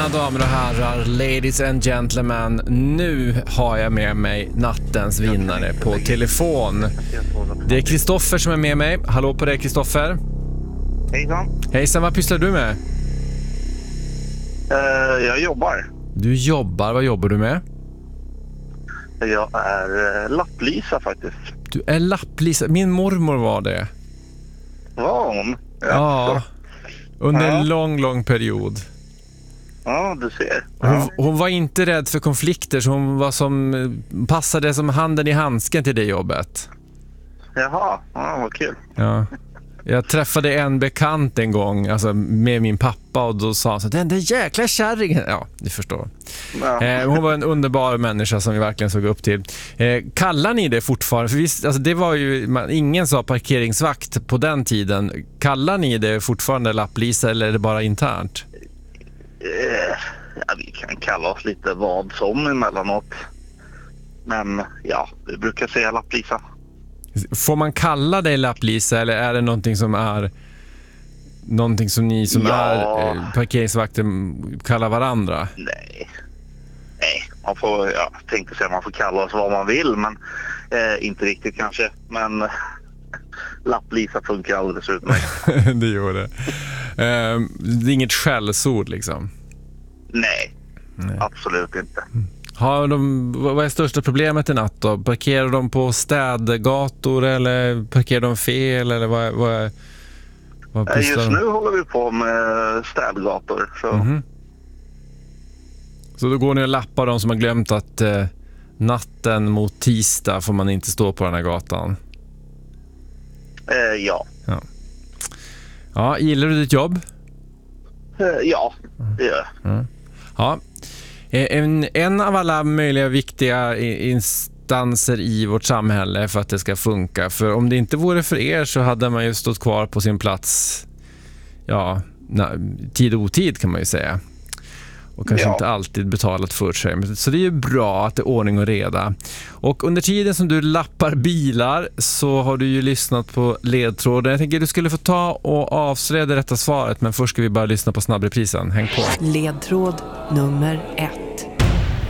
damer och herrar, ladies and gentlemen. Nu har jag med mig nattens vinnare på telefon. Det är Kristoffer som är med mig. Hallå på dig, Kristoffer. Hejsan. Hejsan, vad pysslar du med? Jag jobbar. Du jobbar, vad jobbar du med? Jag är lapplisa faktiskt. Du är lapplisa, min mormor var det. Var hon? Ja, under en lång period. Ja, du ser. Ja. Hon var inte rädd för konflikter, så hon var passade som handen i handsken till det jobbet. Jaha, ja, vad kul. Ja. Jag träffade en bekant en gång, alltså med min pappa, och då sa han så: den där jäkla kärringen. Ja, ni förstår. Ja. Hon var en underbar människa som vi verkligen såg upp till. Kallar ni det fortfarande? För visst, alltså det var ju, ingen sa parkeringsvakt på den tiden. Kallar ni det fortfarande lapplisa, eller är det bara internt? Ja, vi kan kalla oss lite vad som emellanåt. Men ja, vi brukar säga lapplisa. Får man kalla dig lapplisa, eller är det någonting som ni som är parkeringsvakter kallar varandra? Nej, man får, jag tänkte säga man får kalla oss vad man vill, men inte riktigt kanske. Men lapplisa funkar alldeles utmärkt. Det gör det. Det är inget skällsord liksom? Nej, absolut inte. Vad är största problemet i natt då? Parkerar de på städgator, eller parkerar de fel, eller vad Just nu håller vi på med städgator. Så. Så då går ni och lappar de som har glömt att natten mot tisdag får man inte stå på den här gatan? Ja. Ja, gillar du ditt jobb? Ja, det gör jag. Ja. En av alla möjliga viktiga instanser i vårt samhälle för att det ska funka. För om det inte vore för er så hade man ju stått kvar på sin plats, tid och otid kan man ju säga. Och kanske inte alltid betalat för sig. Så det är ju bra att det är ordning och reda. Och under tiden som du lappar bilar så har du ju lyssnat på ledtråden. Jag tänker att du skulle få ta och avslöja det rätta svaret. Men först ska vi bara lyssna på snabbreprisen. Häng på. Ledtråd nummer 1.